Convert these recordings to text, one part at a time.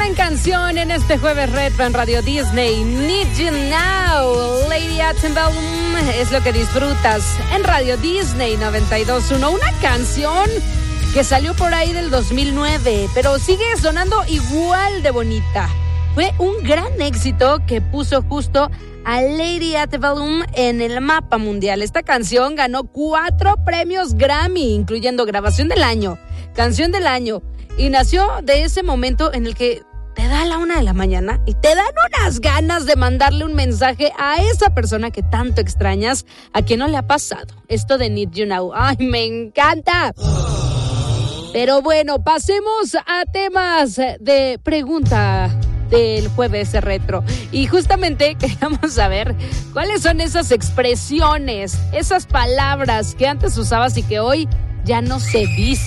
gran canción en este jueves retro en Radio Disney. Need You Now, Lady Antebellum, es lo que disfrutas en Radio Disney 92.1. Una canción que salió por ahí del 2009, pero sigue sonando igual de bonita. Fue un gran éxito que puso justo a Lady Antebellum en el mapa mundial. Esta canción ganó 4 premios Grammy, incluyendo Grabación del Año, Canción del Año, y nació de ese momento en el que te da la 1 de la mañana y te dan unas ganas de mandarle un mensaje a esa persona que tanto extrañas, a quien no le ha pasado esto de Need You Now. ¡Ay, me encanta! Pero bueno, pasemos a temas de pregunta del jueves retro. Y justamente queríamos saber cuáles son esas expresiones, esas palabras que antes usabas y que hoy ya no se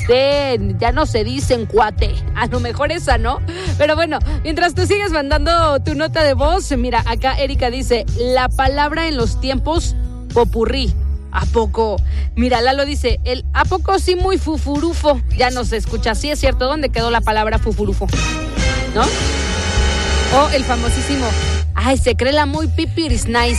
dicen, cuate. A lo mejor esa, ¿no? Pero bueno, mientras tú sigues mandando tu nota de voz, mira, acá Erika dice, la palabra en los tiempos, popurrí. ¿A poco? Mira, Lalo dice, ¿a poco sí muy fufurufo? Ya no se escucha. Sí, es cierto. ¿Dónde quedó la palabra fufurufo? ¿No? O el famosísimo, ay, se cree la muy pipiris nice.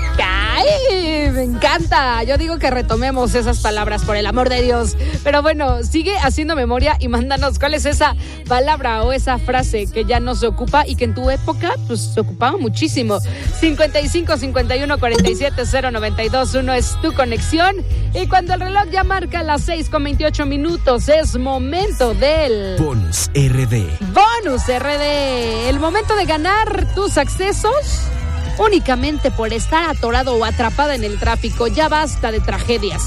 ¡Ay! Me encanta. Yo digo que retomemos esas palabras, por el amor de Dios. Pero bueno, sigue haciendo memoria y mándanos cuál es esa palabra o esa frase que ya no se ocupa y que en tu época pues se ocupaba muchísimo. 55 51 47 092.1 es tu conexión. Y cuando el reloj ya marca las 6:28 es momento del Bonus RD. Bonus RD. El momento de ganar tus accesos únicamente por estar atorado o atrapada en el tráfico. Ya basta de tragedias.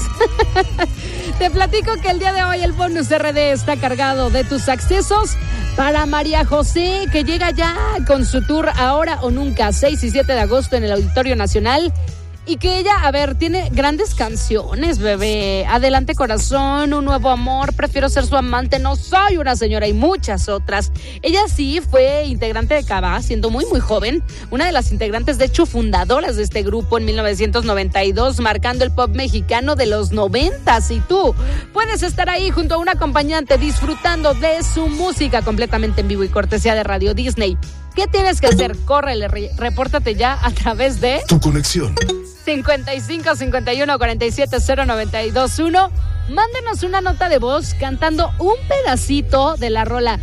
Te platico que el día de hoy el Bonus RD está cargado de tus accesos para María José, que llega ya con su tour Ahora o Nunca, 6 y 7 de agosto en el Auditorio Nacional. Y que ella, a ver, tiene grandes canciones, bebé. Adelante corazón, Un nuevo amor, Prefiero ser su amante, No soy una señora y muchas otras. Ella sí fue integrante de Cabá, siendo muy muy joven. Una de las integrantes, de hecho, fundadoras de este grupo en 1992, marcando el pop mexicano de los 90s. Y tú puedes estar ahí junto a un acompañante disfrutando de su música completamente en vivo y cortesía de Radio Disney. ¿Qué tienes que hacer? Córrele, repórtate ya a través de tu conexión. 55 51 47 092.1. Mándenos una nota de voz cantando un pedacito de la rola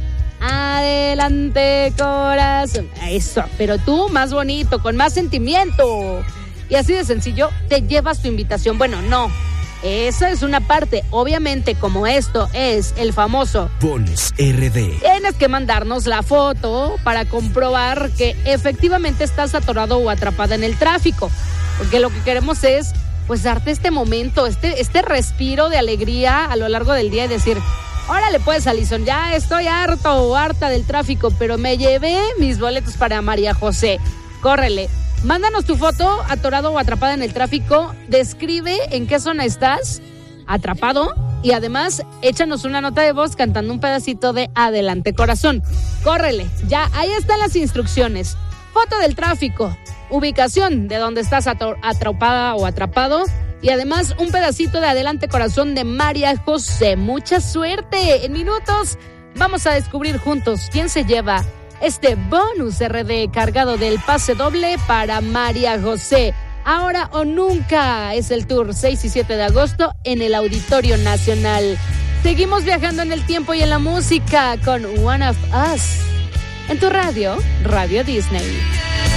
Adelante corazón. Eso, pero tú más bonito, con más sentimiento. Y así de sencillo te llevas tu invitación. Bueno, no, esa es una parte. Obviamente, como esto es el famoso Bonus RD, tienes que mandarnos la foto para comprobar que efectivamente estás atorado o atrapada en el tráfico. Porque lo que queremos es, pues, darte este momento, este respiro de alegría a lo largo del día y decir, órale pues, Alison, ya estoy harto o harta del tráfico, pero me llevé mis boletos para María José. Córrele. Mándanos tu foto, atorado o atrapada en el tráfico, describe en qué zona estás, atrapado, y además échanos una nota de voz cantando un pedacito de Adelante Corazón. Córrele, ya, ahí están las instrucciones. Foto del tráfico, ubicación de donde estás atrapada o atrapado, y además un pedacito de Adelante Corazón de María José. Mucha suerte. En minutos vamos a descubrir juntos quién se lleva este Bonus RD cargado del pase doble para María José. Ahora o Nunca es el tour 6 y 7 de agosto en el Auditorio Nacional. Seguimos viajando en el tiempo y en la música con One of Us en tu radio, Radio Disney.